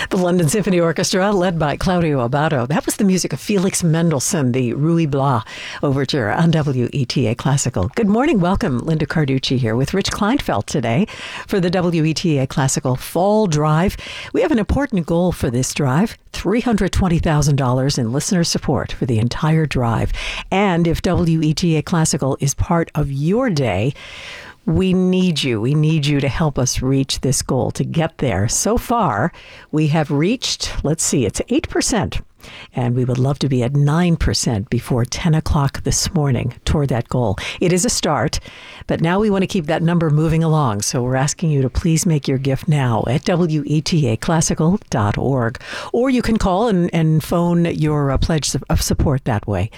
The London Symphony Orchestra, led by Claudio Abbado. That was the music of Felix Mendelssohn, the Ruy Blas Overture on WETA Classical. Good morning. Welcome. Linda Carducci here with Rich Kleinfeld today for the WETA Classical Fall Drive. We have an important goal for this drive, $320,000 in listener support for the entire drive. And if WETA Classical is part of your day, we need you. We need you to help us reach this goal, to get there. So far, we have reached, let's see, it's 8%. And we would love to be at 9% before 10 o'clock this morning toward that goal. It is a start, but now we want to keep that number moving along. So we're asking you to please make your gift now at WETAClassical.org. Or you can call and phone your pledge of support that way.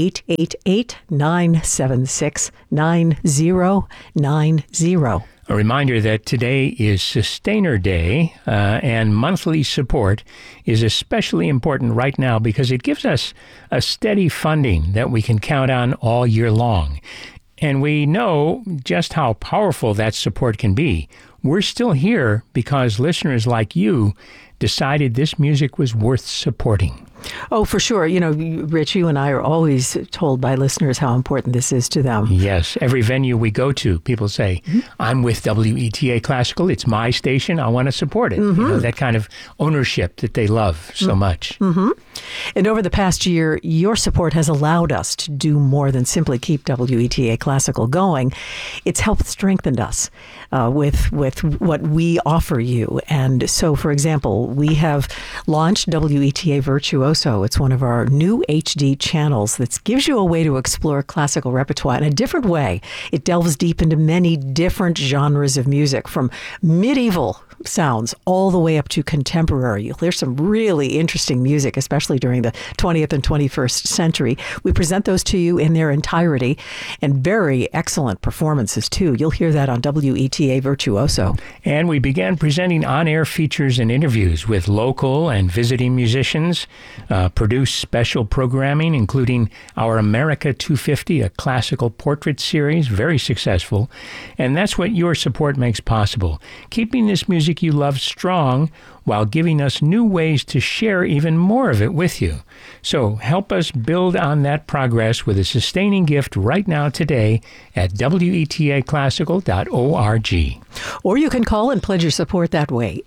888-976-9090. A reminder that today is Sustainer Day, and monthly support is especially important right now because it gives us a steady funding that we can count on all year long. And we know just how powerful that support can be. We're still here because listeners like you decided this music was worth supporting. Oh, for sure. You know, Rich, you and I are always told by listeners how important this is to them. Yes. Every venue we go to, people say, I'm with WETA Classical. It's my station. I want to support it. You know, that kind of ownership that they love so much. And over the past year, your support has allowed us to do more than simply keep WETA Classical going. It's helped strengthen us with what we offer you. And so, for example, we have launched WETA Virtuoso. It's one of our new HD channels that gives you a way to explore classical repertoire in a different way. It delves deep into many different genres of music, from medieval sounds all the way up to contemporary. You'll hear some really interesting music, especially during the 20th and 21st century. We present those to you in their entirety, and very excellent performances too. You'll hear that on WETA Virtuoso. And we began presenting on-air features and interviews with local and visiting musicians, produced special programming, including our America 250, a classical portrait series, very successful. And that's what your support makes possible, keeping this music you love strong while giving us new ways to share even more of it with you. So help us build on that progress with a sustaining gift right now today at WETAClassical.org. Or you can call and pledge your support that way,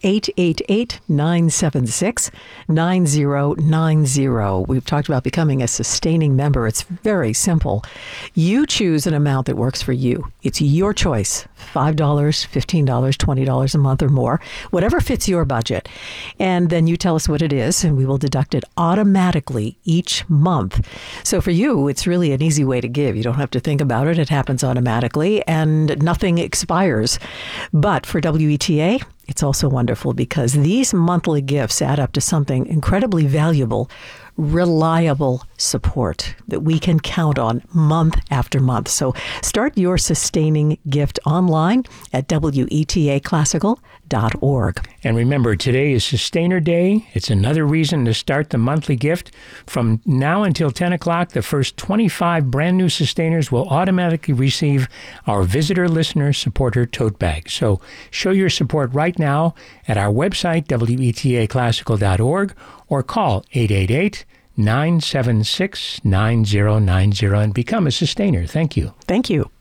888-976-9090. We've talked about becoming a sustaining member. It's very simple. You choose an amount that works for you. It's your choice, $5, $15, $20 a month or more, whatever fits your budget. And then you tell us what it is, and we will deduct it automatically each month. So for you, it's really an easy way to give. You don't have to think about it. It happens automatically, and nothing expires. But for WETA, it's also wonderful because these monthly gifts add up to something incredibly valuable, reliable support that we can count on month after month. So start your sustaining gift online at WETAClassical.org. And remember, today is Sustainer Day. It's another reason to start the monthly gift. From now until 10 o'clock, the first 25 brand new sustainers will automatically receive our Visitor Listener Supporter tote bag. So show your support right now at our website, WETAClassical.org, or call 888-976-9090 and become a sustainer. Thank you. Thank you.